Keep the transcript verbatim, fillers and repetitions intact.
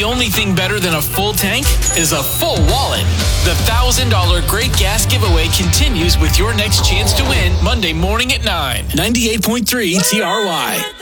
The only thing better than a full tank is a full wallet. The one thousand dollars Great Gas Giveaway continues with your next chance to win Monday morning at nine. ninety-eight point three T R Y.